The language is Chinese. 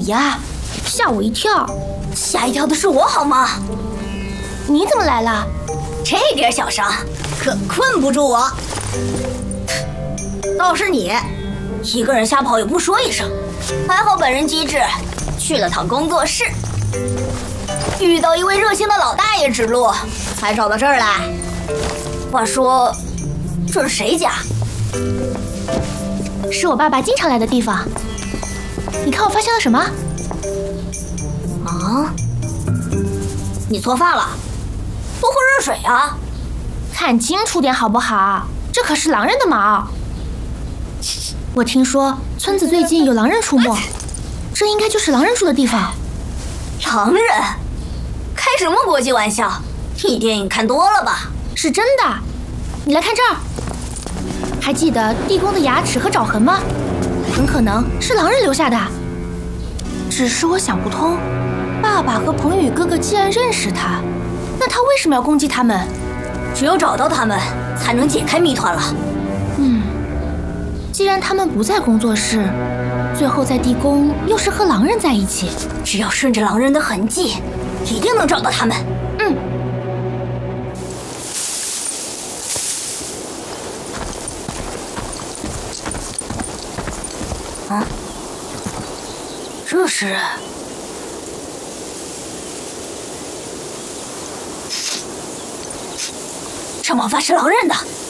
呀，吓我一跳。 吓一跳的是我好吗？ 你怎么来了？ 这点小伤可困不住我。倒是你，一个人瞎跑也不说一声。还好本人机智，去了趟工作室，遇到一位热心的老大爷指路，才找到这儿来。话说，这是谁家？ 是我爸爸经常来的地方。你看我发现了什么？ 啊？你错发了，多喝热水啊！ 看清楚点好不好？这可是狼人的毛。我听说村子最近有狼人出没，这应该就是狼人住的地方。 狼人？开什么国际玩笑？你电影看多了吧？ 是真的。你来看这儿，还记得地宫的牙齿和爪痕吗？很可能是狼人留下的。只是我想不通，爸爸和彭宇哥哥既然认识他，那他为什么要攻击他们？ 只有找到他们，才能解开谜团了。 既然他们不在工作室，最后在地宫又是和狼人在一起， 只要顺着狼人的痕迹，一定能找到他们。啊，这是这毛发是狼人的。